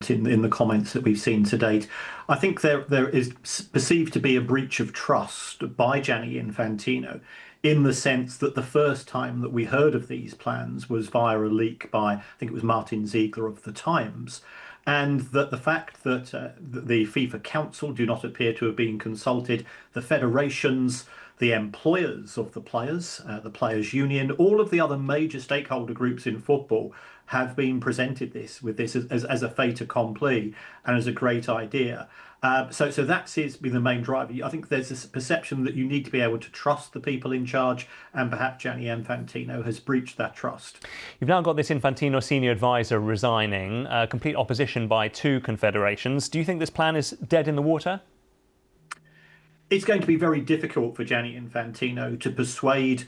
in the comments that we've seen to date. I think there is perceived to be a breach of trust by Gianni Infantino in the sense that the first time that we heard of these plans was via a leak by, I think it was Martin Ziegler of the Times, and that the fact that the FIFA Council do not appear to have been consulted, the federations, the employers of the players' union, all of the other major stakeholder groups in football have been presented this as a fait accompli and as a great idea. So that's been the main driver. I think there's this perception that you need to be able to trust the people in charge, and perhaps Gianni Infantino has breached that trust. You've now got this Infantino senior advisor resigning, complete opposition by two confederations. Do you think this plan is dead in the water? It's going to be very difficult for Gianni Infantino to persuade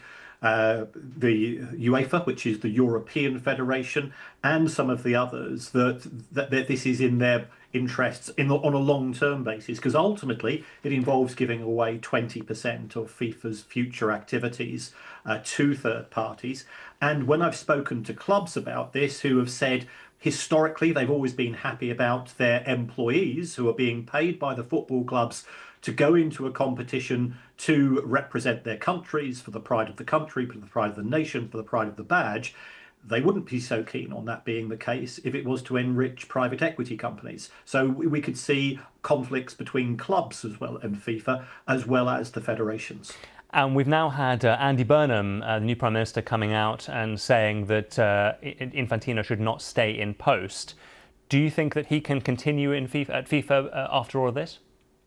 the UEFA, which is the European Federation, and some of the others that this is in their interests on a long-term basis, because ultimately it involves giving away 20% of FIFA's future activities to third parties. And when I've spoken to clubs about this, who have said historically they've always been happy about their employees who are being paid by the football clubs to go into a competition to represent their countries for the pride of the country, for the pride of the nation, for the pride of the badge, they wouldn't be so keen on that being the case if it was to enrich private equity companies. So we could see conflicts between clubs as well and FIFA, as well as the federations. And we've now had Andy Burnham, the new Prime Minister, coming out and saying that Infantino should not stay in post. Do you think that he can continue at FIFA after all of this?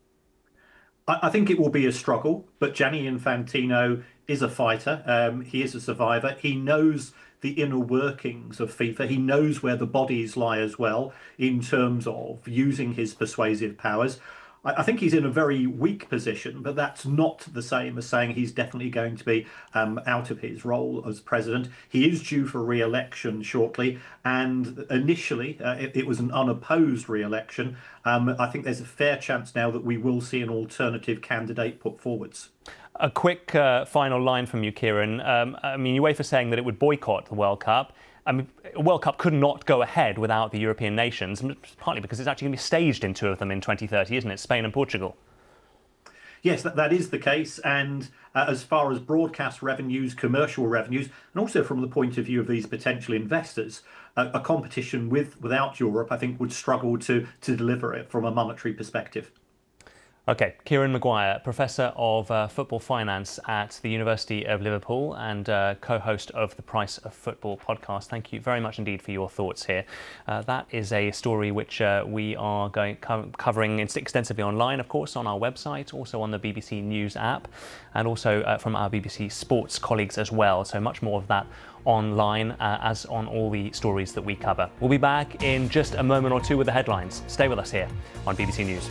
I think it will be a struggle, but Gianni Infantino is a fighter. He is a survivor. He knows the inner workings of FIFA. He knows where the bodies lie as well in terms of using his persuasive powers. I think he's in a very weak position, but that's not the same as saying he's definitely going to be out of his role as president. He is due for re-election shortly, and initially it was an unopposed re-election. I think there's a fair chance now that we will see an alternative candidate put forwards. A quick final line from you, Kieran. I mean, UEFA saying that it would boycott the World Cup. I mean, a World Cup could not go ahead without the European nations, partly because it's actually going to be staged in two of them in 2030, isn't it? Spain and Portugal. Yes, that is the case. And as far as broadcast revenues, commercial revenues, and also from the point of view of these potential investors, a competition without Europe, I think, would struggle to deliver it from a monetary perspective. OK, Kieran Maguire, Professor of Football Finance at the University of Liverpool and co-host of the Price of Football podcast. Thank you very much indeed for your thoughts here. That is a story which we are covering extensively online, of course, on our website, also on the BBC News app, and also from our BBC Sports colleagues as well. So much more of that online, as on all the stories that we cover. We'll be back in just a moment or two with the headlines. Stay with us here on BBC News.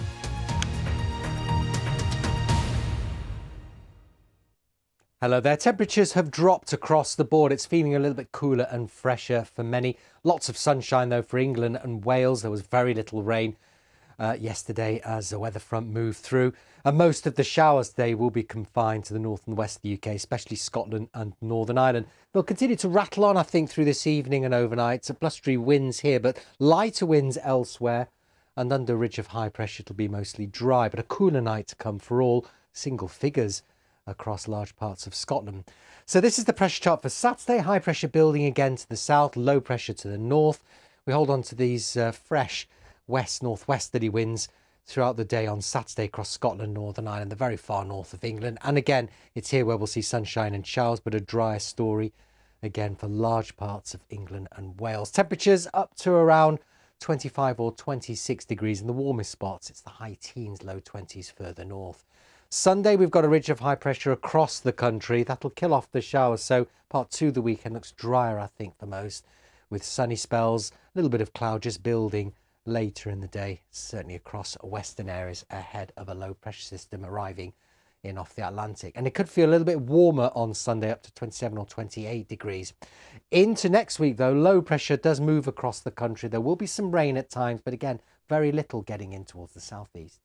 Hello there. Temperatures have dropped across the board. It's feeling a little bit cooler and fresher for many. Lots of sunshine, though, for England and Wales. There was very little rain yesterday as the weather front moved through. And most of the showers today will be confined to the north and west of the UK, especially Scotland and Northern Ireland. They'll continue to rattle on, I think, through this evening and overnight. So blustery winds here, but lighter winds elsewhere. And under a ridge of high pressure, it'll be mostly dry, but a cooler night to come for all. Single figures across large parts of Scotland. So this is the pressure chart for Saturday. High pressure building again to the south, low pressure to the north. We hold on to these fresh west-northwesterly winds throughout the day on Saturday across Scotland, Northern Ireland, the very far north of England. And again, it's here where we'll see sunshine and showers, but a drier story again for large parts of England and Wales. Temperatures up to around 25 or 26 degrees in the warmest spots. It's the high teens, low 20s further north. Sunday, we've got a ridge of high pressure across the country. That'll kill off the showers. So part two of the weekend looks drier, I think, for most, with sunny spells, a little bit of cloud just building later in the day, certainly across western areas ahead of a low pressure system arriving in off the Atlantic. And it could feel a little bit warmer on Sunday, up to 27 or 28 degrees. Into next week, though, low pressure does move across the country. There will be some rain at times, but again, very little getting in towards the southeast.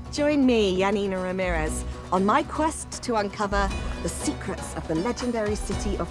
Join me, Yanina Ramirez, on my quest to uncover the secrets of the legendary city of